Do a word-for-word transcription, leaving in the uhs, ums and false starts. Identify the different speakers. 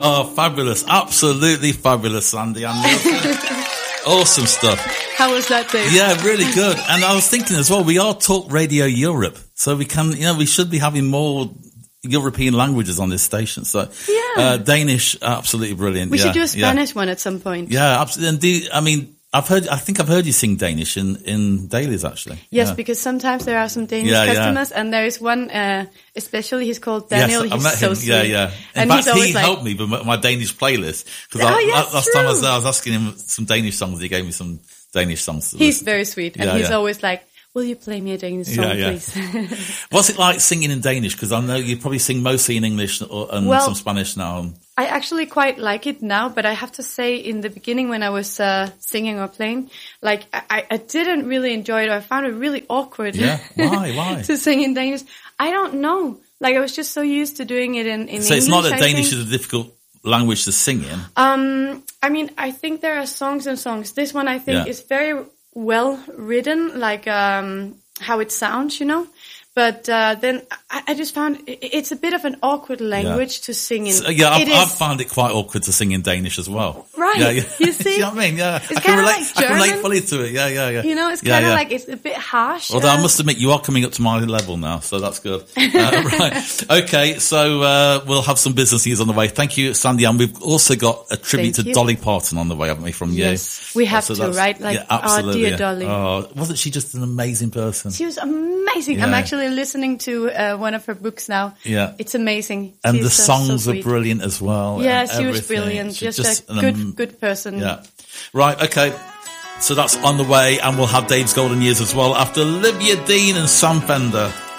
Speaker 1: Oh, fabulous. Absolutely fabulous, Sandy. Awesome stuff.
Speaker 2: How was that, Dave?
Speaker 1: Yeah, really good. And I was thinking as well, we are Talk Radio Europe, so we can, you know, we should be having more European languages on this station. So,
Speaker 2: yeah.
Speaker 1: uh, Danish, absolutely brilliant.
Speaker 2: We
Speaker 1: yeah,
Speaker 2: should do a Spanish
Speaker 1: yeah.
Speaker 2: one at some point.
Speaker 1: Yeah, absolutely. And do, I mean, I've heard, I think I've heard you sing Danish in, in dailies, actually.
Speaker 2: Yes,
Speaker 1: yeah.
Speaker 2: because sometimes there are some Danish
Speaker 1: yeah,
Speaker 2: customers,
Speaker 1: yeah.
Speaker 2: and there is one, uh, especially he's called Daniel.
Speaker 1: Yes,
Speaker 2: he's
Speaker 1: I met
Speaker 2: so
Speaker 1: him.
Speaker 2: sweet.
Speaker 1: Yeah, yeah. In
Speaker 2: and
Speaker 1: fact,
Speaker 2: he's always
Speaker 1: he
Speaker 2: like,
Speaker 1: helped me with my, my Danish playlist. Because
Speaker 2: oh,
Speaker 1: I,
Speaker 2: yes,
Speaker 1: last
Speaker 2: true.
Speaker 1: time I was there, I was asking him some Danish songs. He gave me some Danish songs.
Speaker 2: He's very sweet, and
Speaker 1: yeah,
Speaker 2: he's
Speaker 1: yeah.
Speaker 2: always like, will you play me a Danish song,
Speaker 1: yeah, yeah.
Speaker 2: please?
Speaker 1: What's it like singing in Danish? Because I know you probably sing mostly in English or, and
Speaker 2: well,
Speaker 1: some Spanish now.
Speaker 2: I actually quite like it now, but I have to say in the beginning when I was uh, singing or playing, like I, I didn't really enjoy it. I found it really awkward.
Speaker 1: Yeah, why? Why?
Speaker 2: to sing in Danish. I don't know. Like I was just so used to doing it in, in
Speaker 1: so
Speaker 2: English. So
Speaker 1: it's not that
Speaker 2: I
Speaker 1: Danish
Speaker 2: think.
Speaker 1: is a difficult language to sing in?
Speaker 2: Um, I mean, I think there are songs and songs. This one I think
Speaker 1: yeah.
Speaker 2: is very well written, like um, how it sounds, you know. But uh, then I, I just found it's a bit of an awkward language yeah. to sing in.
Speaker 1: So, yeah, I've,
Speaker 2: it is,
Speaker 1: I've found it quite awkward to sing in Danish as well.
Speaker 2: Right,
Speaker 1: yeah, yeah.
Speaker 2: you see?
Speaker 1: you know what I mean? Yeah,
Speaker 2: it's
Speaker 1: I can relate.
Speaker 2: Like
Speaker 1: I can relate fully to it. Yeah, yeah, yeah.
Speaker 2: You know, it's
Speaker 1: yeah,
Speaker 2: kind of
Speaker 1: yeah.
Speaker 2: like it's a bit harsh.
Speaker 1: Although
Speaker 2: uh,
Speaker 1: I must admit, you are coming up to my level now, so that's good. Uh, right, okay. So uh, we'll have some business news on the way. Thank you, Sandy, and we've also got a tribute
Speaker 2: Thank
Speaker 1: to
Speaker 2: you.
Speaker 1: Dolly Parton on the way, haven't we? From you?
Speaker 2: Yes, we have
Speaker 1: so
Speaker 2: to, right? Like
Speaker 1: yeah, absolutely,
Speaker 2: our dear
Speaker 1: yeah.
Speaker 2: Dolly.
Speaker 1: Oh, wasn't she just an amazing person?
Speaker 2: She was amazing.
Speaker 1: Yeah.
Speaker 2: I'm actually listening to uh, one of her books now.
Speaker 1: Yeah,
Speaker 2: it's amazing.
Speaker 1: And
Speaker 2: She's
Speaker 1: the
Speaker 2: so,
Speaker 1: songs
Speaker 2: so
Speaker 1: are brilliant as well.
Speaker 2: Yeah, she was brilliant.
Speaker 1: She's
Speaker 2: Just,
Speaker 1: just
Speaker 2: a good,
Speaker 1: um,
Speaker 2: good person.
Speaker 1: Yeah. Right. Okay. So that's on the way, and we'll have Dave's Golden Years as well after Olivia Dean and Sam Fender.